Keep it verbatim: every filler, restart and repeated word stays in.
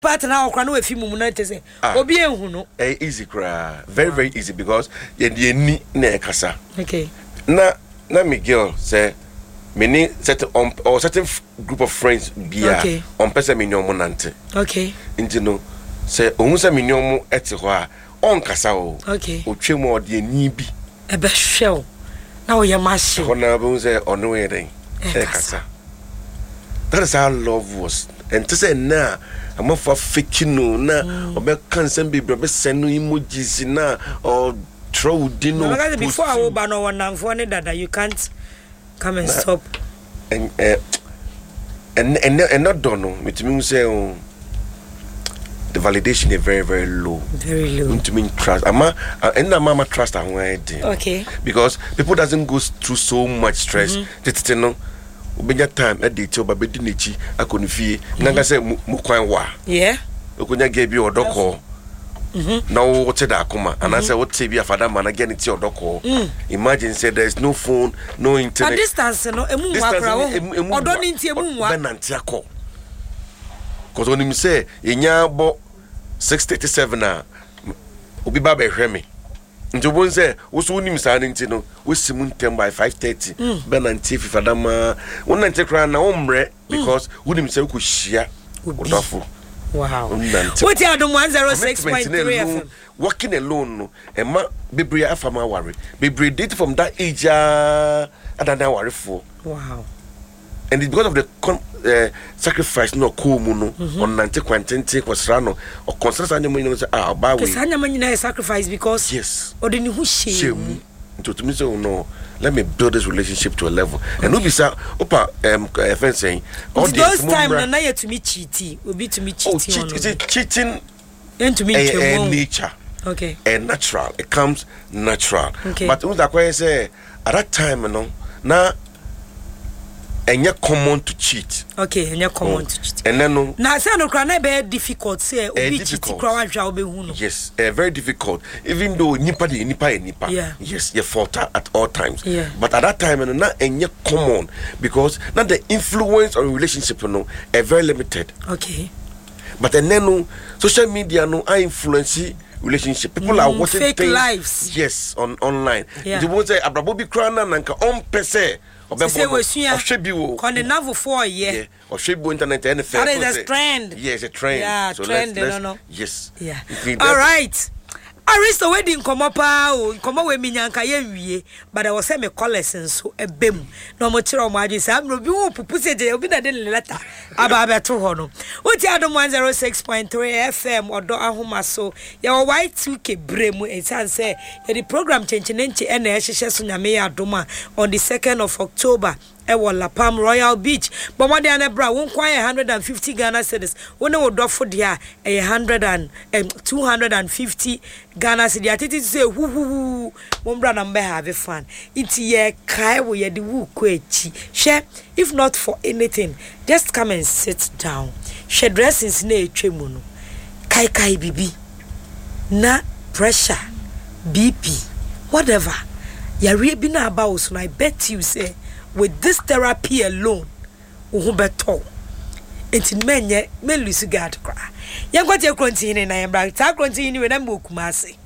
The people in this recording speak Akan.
partner now can we film munate say obi ehunu no eh easy cry very very easy because ye de ni na kasa okay na na Miguel say many certain um, or certain group of friends bia okay. on person minimum nante okay nti no say ohun say minimum ete ho a on kasa o okay otwemu ode ani bi e be hwew na wo ye mashi ho na be say ono we den e kasa that is how love was and to say na I'm for fake no na obe kan sem be be send emojis na or throw dino before I go no one namfo ne dada you can't come and nah. Stop. And uh, and and and not done. No, it means say um, the validation is very very low. Very low. It means trust. Ama and mama trust and why okay. Because people doesn't go through so much stress. Just you know, ubenya time at the table, but didn't chi akonifie. Nanga say mu kwan wa. Yeah. Okunya gebi odoko. Mhm. Now what said akuma and I say what say be a father man again it's your doko. Imagine say there is no phone, no internet. A distance no emu wa kra wo. Odo ni nti emu wa. Ben anti akọ. Cause when him say enya bo six thirty-seven a obi ba be hwe me. Nti bo say wo so nim sa nti no wo simu ntem by five thirty. Ben anti fi father ma. Won anti kra na wo mre because wo nim say wo hia. Odofo. Wow. What you do one oh six point three F M? Working alone, no. Emma, Bibria afama worry. Bibria date from that age, uh, I don't know worry for. Wow. And it's because of the con- uh, sacrifice, no cool mono, on ninety quantity was rano, or consensus animal, ah, by way. Because sacrifice because, yes, or the new shame. To me, so no. Let me build this relationship to a level. Okay. And no be sa opa um friend saying all those time na na to me cheating, will be to me cheating. Oh, cheat, is it cheating? Then to me a, a nature. Okay. And natural. It comes natural. Okay. But what I say at that time, you know, now and you're common to cheat. Okay, and you're common oh. to cheat. And then no. Now say no cry na be difficult say obi cheat cry wan obi hu no. Yes, uh, very difficult. Even though nipa de nipa e nipa. Yeah. Yes, you fought at all times. Yeah. But at that time, you know, and you're common because now the influence on relationship, you know, are very limited. Okay. But then no social media no I influence relationship. People mm, are watching fake things, lives. Yes, on online. Yeah. They won't say abrabobi krana nanka on pese. Say we suya. Oshebiwo. Kon the navel for year. Yeah. Oshebiwo internet N F L. That is a trend. Yes, a trend. Yeah, so trend. Let's, let's, no, no. Yes. Yeah. All right. Aristo wedding come up ah come we me nyanka ye wie but I was say me college nso ebem no mo kire o mo agi say am no bi wo pupu se je obi na de letter aba aba to ho no uti adom one oh six point three F M odo ahoma so ye Y two K bremu e san say ye the program chenchenenche e na e hihye so nyame ya adom on the second of October e wo La Palm Royal Beach but mo de anabra won kwa one hundred fifty Ghana cedis won e dofo de a e one hundred and two hundred fifty Ghana cedi atiti say hu hu hu mo bra na mbe have fun iti ye kai wo ye de wu ko echi she if not for anything just come and sit down she dressings na etwemu no kai kai bibi na pressure B P whatever ya re bi na about so I bet you say with this therapy alone wo beto enti menye me lose guard kra yan kwate kronti ni na yan bra ta kronti ni we na mo kumase